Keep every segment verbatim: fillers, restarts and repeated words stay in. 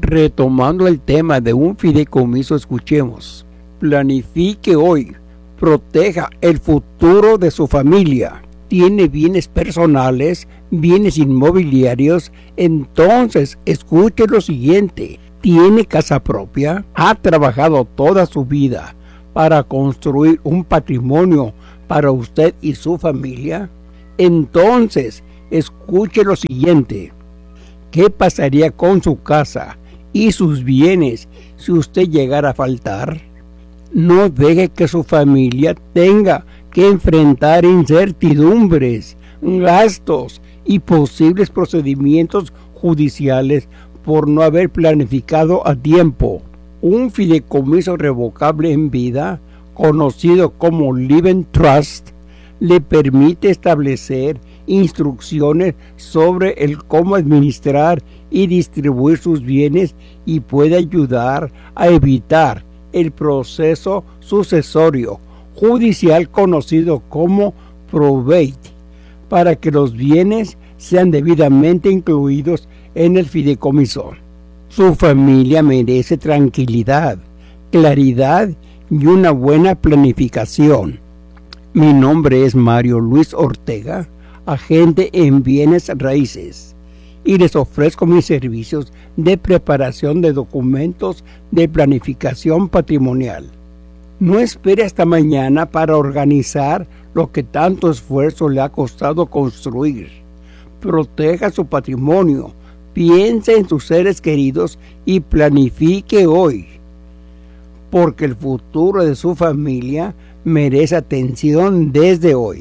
Retomando el tema de un fideicomiso, escuchemos. Planifique hoy, proteja el futuro de su familia. Tiene bienes personales, bienes inmobiliarios, entonces escuche lo siguiente. ¿Tiene casa propia? ¿Ha trabajado toda su vida para construir un patrimonio para usted y su familia? Entonces, escuche lo siguiente. ¿Qué pasaría con su casa y sus bienes si usted llegara a faltar? No deje que su familia tenga que enfrentar incertidumbres, gastos y posibles procedimientos judiciales por no haber planificado a tiempo. Un fideicomiso revocable en vida, conocido como Living Trust, le permite establecer instrucciones sobre el cómo administrar y distribuir sus bienes y puede ayudar a evitar el proceso sucesorio judicial conocido como probate, para que los bienes sean debidamente incluidos en el fideicomiso. Su familia merece tranquilidad, claridad y una buena planificación. Mi nombre es Mario Luis Ortega, agente en bienes raíces, y les ofrezco mis servicios de preparación de documentos de planificación patrimonial. No espere hasta mañana para organizar lo que tanto esfuerzo le ha costado construir. Proteja su patrimonio, piense en sus seres queridos y planifique hoy, porque el futuro de su familia merece atención desde hoy.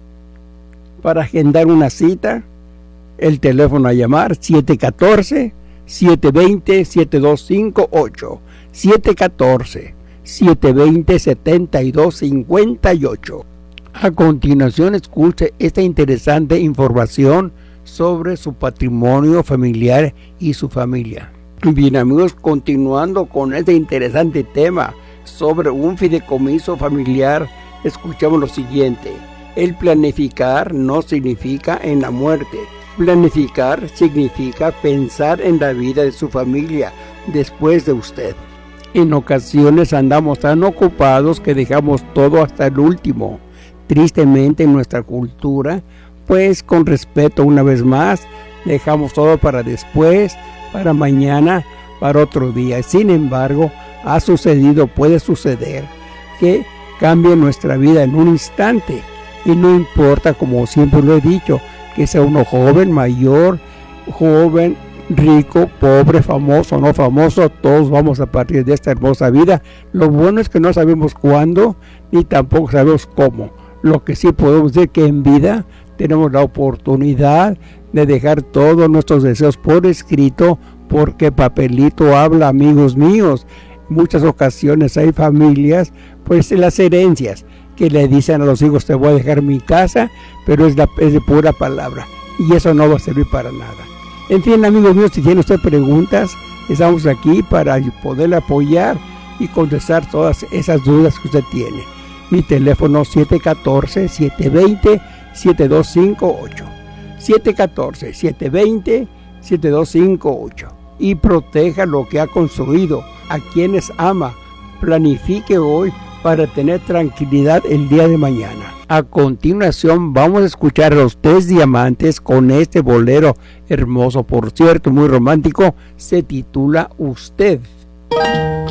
Para agendar una cita, el teléfono a llamar siete uno cuatro, siete dos cero, siete dos cinco ocho, siete uno cuatro, siete dos cero, siete dos cinco ocho. A continuación, escuche esta interesante información sobre su patrimonio familiar y su familia. Bien, amigos, continuando con este interesante tema sobre un fideicomiso familiar, escuchamos lo siguiente. El planificar no significa en la muerte. Planificar significa pensar en la vida de su familia después de usted. En ocasiones andamos tan ocupados que dejamos todo hasta el último. Tristemente en nuestra cultura, pues con respeto una vez más, dejamos todo para después, para mañana, para otro día. Sin embargo, ha sucedido, puede suceder, que cambie nuestra vida en un instante. Y no importa, como siempre lo he dicho, que sea uno joven, mayor, joven, rico, pobre, famoso, no famoso, todos vamos a partir de esta hermosa vida. Lo bueno es que no sabemos cuándo, ni tampoco sabemos cómo. Lo que sí podemos decir que en vida tenemos la oportunidad de dejar todos nuestros deseos por escrito, porque papelito habla, amigos míos. En muchas ocasiones hay familias, pues en las herencias, que le dicen a los hijos, te voy a dejar mi casa, pero es, la, es de pura palabra, y eso no va a servir para nada. En fin, amigos míos, si tiene usted preguntas, estamos aquí para poderle apoyar y contestar todas esas dudas que usted tiene. Mi teléfono siete uno cuatro, siete dos cero, siete dos cinco ocho, siete uno cuatro, siete dos cero, siete dos cinco ocho. Y proteja lo que ha construido, a quienes ama. Planifique hoy para tener tranquilidad el día de mañana. A continuación vamos a escuchar a los Tres Diamantes con este bolero hermoso, por cierto, muy romántico. Se titula Usted.